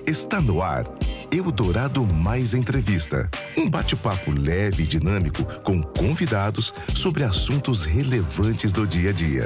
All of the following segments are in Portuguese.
Está no ar Eldorado Mais Entrevista. Um bate-papo leve e dinâmico com convidados sobre assuntos relevantes do dia a dia.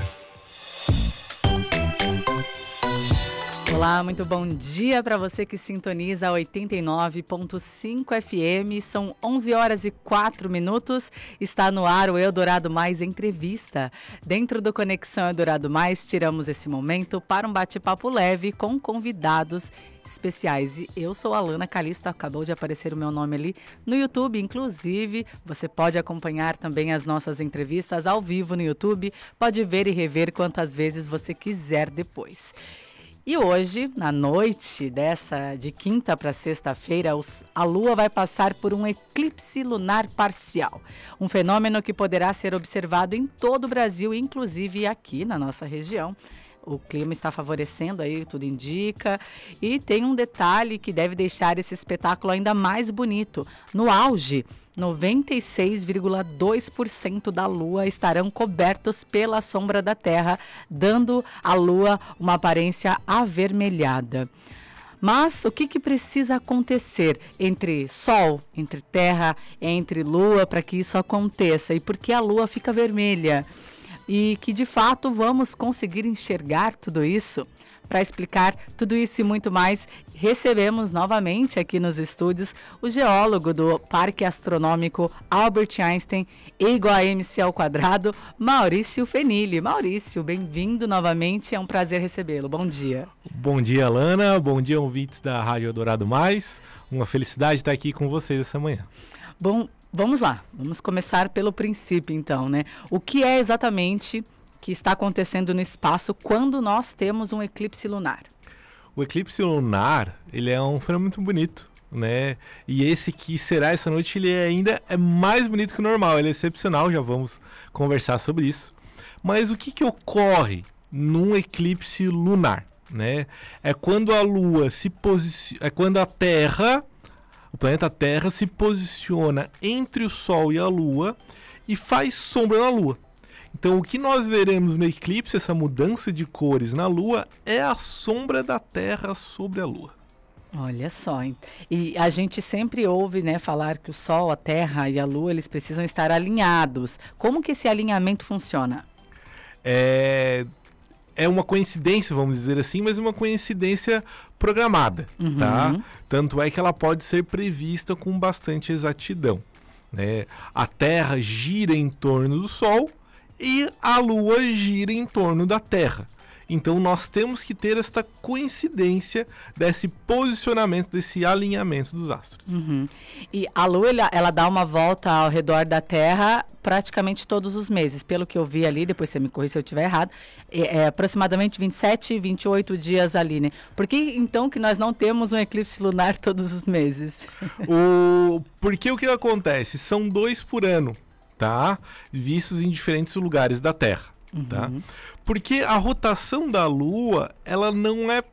Olá, muito bom dia para você que sintoniza 89.5 FM. São 11 horas e 4 minutos. Está no ar o Eldorado Mais Entrevista. Dentro do Conexão Eldorado Mais, tiramos esse momento para um bate-papo leve com convidados especiais. E eu sou a Alana Calisto, acabou de aparecer o meu nome ali no YouTube, inclusive você pode acompanhar também as nossas entrevistas ao vivo no YouTube, pode ver e rever quantas vezes você quiser depois. E hoje, na noite de quinta para sexta-feira, a Lua vai passar por um eclipse lunar parcial. Um fenômeno que poderá ser observado em todo o Brasil, inclusive aqui na nossa região. O clima está favorecendo aí, tudo indica. E tem um detalhe que deve deixar esse espetáculo ainda mais bonito. No auge, 96,2% da Lua estarão cobertos pela sombra da Terra, dando à Lua uma aparência avermelhada. Mas o que precisa acontecer entre Sol, entre Terra, entre Lua para que isso aconteça? E por que a Lua fica vermelha? E que de fato vamos conseguir enxergar tudo isso? Para explicar tudo isso e muito mais, recebemos novamente aqui nos estúdios o geólogo do Parque Astronômico Albert Einstein, E igual a MC ao quadrado, Maurício Fenili. Maurício, bem-vindo novamente, é um prazer recebê-lo. Bom dia. Bom dia, Alana. Bom dia, ouvintes da Rádio Eldorado Mais. Uma felicidade estar aqui com vocês essa manhã. Bom, vamos lá. Vamos começar pelo princípio, então, né? O que é exatamente que está acontecendo no espaço quando nós temos um eclipse lunar? O eclipse lunar, ele é um fenômeno muito bonito, né? E esse que será essa noite, ele ainda é mais bonito que o normal, ele é excepcional, já vamos conversar sobre isso. Mas o que ocorre num eclipse lunar, né? É quando a Lua é quando a Terra, o planeta Terra se posiciona entre o Sol e a Lua e faz sombra na Lua. Então, o que nós veremos no eclipse, essa mudança de cores na Lua, é a sombra da Terra sobre a Lua. Olha só, hein? E a gente sempre ouve, né, falar que o Sol, a Terra e a Lua, eles precisam estar alinhados. Como que esse alinhamento funciona? É uma coincidência, vamos dizer assim, mas uma coincidência programada, tá? Tanto é que ela pode ser prevista com bastante exatidão, né? A Terra gira em torno do Sol e a Lua gira em torno da Terra. Então nós temos que ter esta coincidência desse posicionamento, desse alinhamento dos astros. E a Lua, ela dá uma volta ao redor da Terra praticamente todos os meses. Pelo que eu vi ali, depois você me corrija se eu estiver errado, é aproximadamente 27, 28 dias ali, né? Por que então que nós não temos um eclipse lunar todos os meses? Porque o que acontece? São 2 por ano, tá? Vistos em diferentes lugares da Terra. Tá? Porque a rotação da Lua, ela não é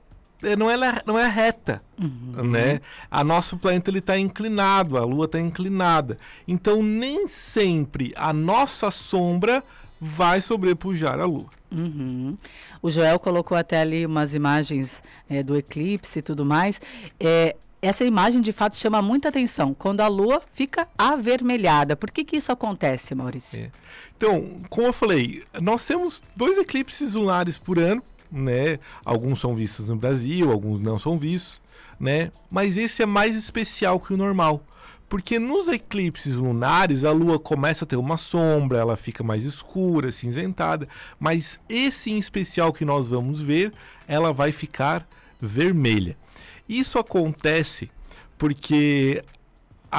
reta, né? A nosso planeta ele está inclinado, a Lua está inclinada. Então nem sempre a nossa sombra vai sobrepujar a Lua. O Joel colocou até ali umas imagens do eclipse e tudo mais. Essa imagem de fato chama muita atenção, quando a Lua fica avermelhada. Por que isso acontece, Maurício? Então, como eu falei, nós temos 2 eclipses lunares por ano, né? Alguns são vistos no Brasil, alguns não são vistos, né? Mas esse é mais especial que o normal, porque nos eclipses lunares a Lua começa a ter uma sombra, ela fica mais escura, cinzentada, mas esse em especial que nós vamos ver, ela vai ficar vermelha. Isso acontece porque